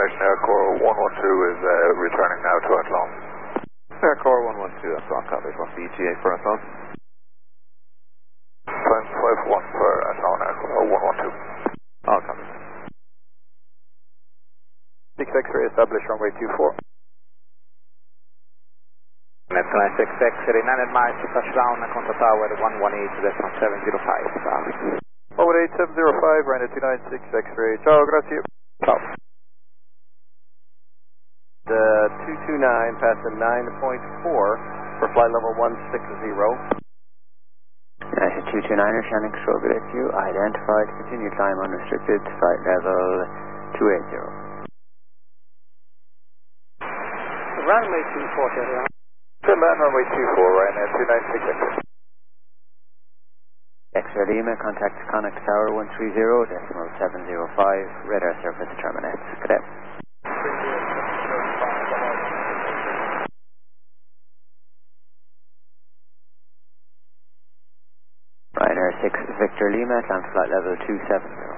Ryanair Core 112 is returning now to Athlone. Air Core 112, that's wrong copy. What's the ETA for Athlone? Time 5-1 for Athlone Air Core 112. All copy. 6 X-ray established runway 24. Neptune 6 X-ray, 9 miles to touchdown, contact tower 118.705. Traffic. 118.705, Ryanair 296 X-ray. Ciao, grazie. Ciao. The 229 passing 9.4 for flight level 160. United 229er, Shannon Control, good at you. Identified, continue climb unrestricted, flight level 280. Runway 24, Good land, runway 24, Ryanair 296 X-ray. X-ray Lima, contact Connect Tower 130.705, radar surface terminates. Cadet. Ryanair 6 Victor Lima, climb flight level 270.